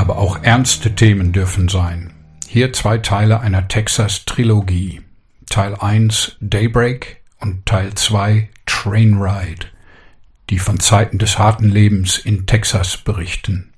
Aber auch ernste Themen dürfen sein. Hier 2 Teile einer Texas-Trilogie. Teil 1 Daybreak und Teil 2 Train Ride, die von Zeiten des harten Lebens in Texas berichten.